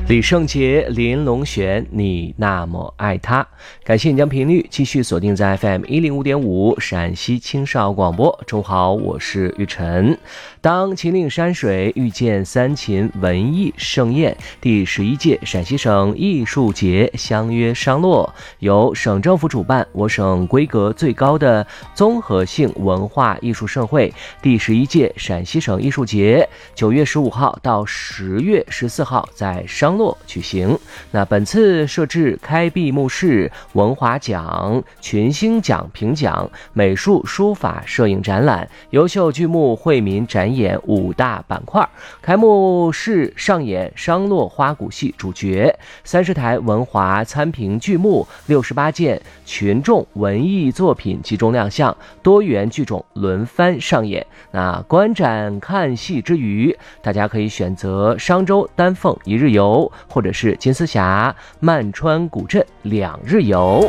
李圣杰、林龙璇，你那么爱他。感谢你将频率继续锁定在 FM105.5 陕西青少广播。中午好，我是玉晨。当秦岭山水遇见三秦文艺盛宴，第11届陕西省艺术节相约商洛，由省政府主办，我省规格最高的综合性文化艺术盛会第11届陕西省艺术节9月15号到10月14号在商洛举行。那本次设置开闭幕式、文华奖、群星奖评奖、美术书法摄影展览、优秀剧目惠民展演5大板块。开幕式上演商洛花鼓戏主角，30台文华参评剧目，68件群众文艺作品集中亮相，多元剧种轮番上演。那观展看戏之余，大家可以选择商州丹凤1日游，或者是金丝峡、曼川古镇2日游。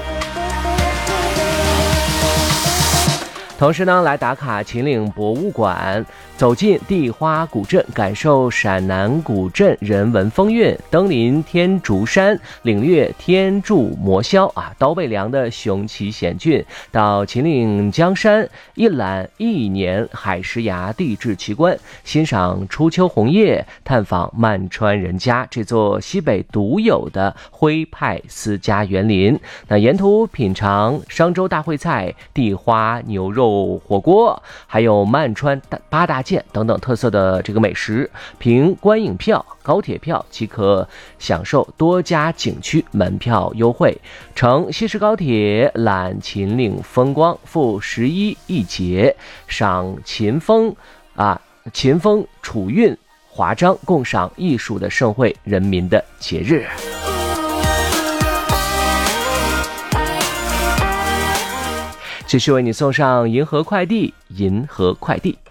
同时呢，来打卡秦岭博物馆，走进地花古镇，感受陕南古镇人文风韵，登临天竺山，领略天柱魔霄刀背梁的雄奇险峻，到秦岭江山一览1年海石崖地质奇观，欣赏初秋红叶，探访曼川人家这座西北独有的徽派私家园林。那沿途品尝商州大烩菜、地花牛肉火锅，还有曼川8大件等等特色的这个美食，凭观影票、高铁票即可享受多家景区门票优惠，乘西石高铁览秦岭风光，赴11一节，赏秦风楚韵华章，共赏艺术的盛会，人民的节日。继续为你送上银河快递，银河快递。